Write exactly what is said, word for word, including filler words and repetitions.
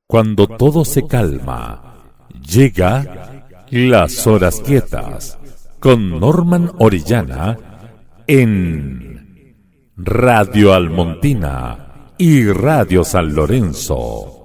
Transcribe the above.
Cuando todo se calma, llega Las Horas Quietas con Norman Orellana en Radio Almontina y Radio San Lorenzo.